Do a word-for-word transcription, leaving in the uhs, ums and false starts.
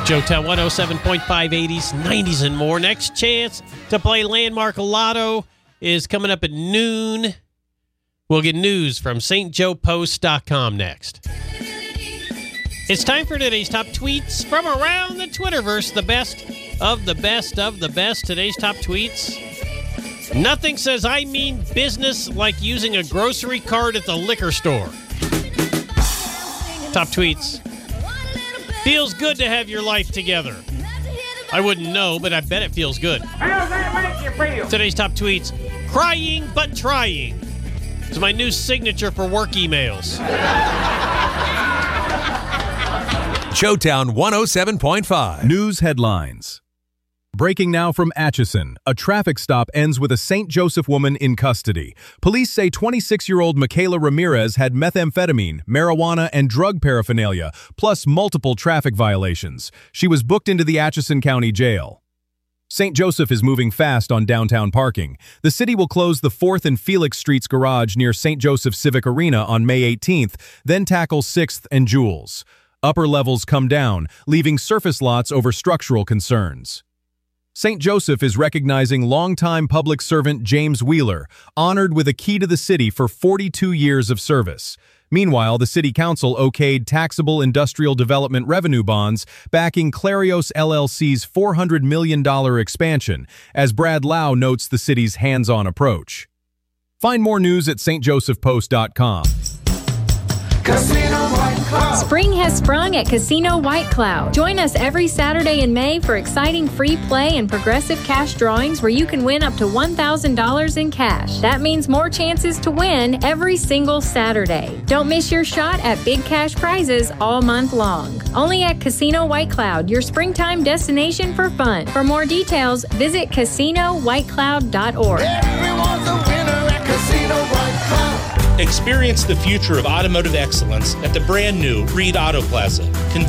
Joetown one oh seven point five, eighties, nineties, and more. Next chance to play Landmark Lotto is coming up at noon. We'll get news from St Joe Post dot com next. It's time for today's top tweets from around the Twitterverse. The best of the best of the best. Today's top tweets. Nothing says I mean business like using a grocery cart at the liquor store. Top tweets. Feels good to have your life together. I wouldn't know, but I bet it feels good. How does that make you feel? Today's top tweets. Crying but trying. It's my new signature for work emails. Joetown one oh seven point five. News headlines. Breaking now from Atchison. A traffic stop ends with a Saint Joseph woman in custody. Police say twenty-six-year-old Michaela Ramirez had methamphetamine, marijuana, and drug paraphernalia, plus multiple traffic violations. She was booked into the Atchison County Jail. Saint Joseph is moving fast on downtown parking. The city will close the fourth and Felix Streets garage near Saint Joseph Civic Arena on May eighteenth, then tackle sixth and Jules. Upper levels come down, leaving surface lots over structural concerns. Saint Joseph is recognizing longtime public servant James Wheeler, honored with a key to the city for forty-two years of service. Meanwhile, the City Council okayed taxable industrial development revenue bonds backing Clarios L L C's four hundred million dollars expansion, as Brad Lau notes the city's hands-on approach. Find more news at st joseph post dot com. Casino White Cloud. Spring has sprung at Casino White Cloud. Join us every Saturday in May for exciting free play and progressive cash drawings where you can win up to one thousand dollars in cash. That means more chances to win every single Saturday. Don't miss your shot at big cash prizes all month long. Only at Casino White Cloud, your springtime destination for fun. For more details, visit casino white cloud dot org. Everyone's a winner at Casino White Cloud. Experience the future of automotive excellence at the brand new Reed Auto Plaza. Convenient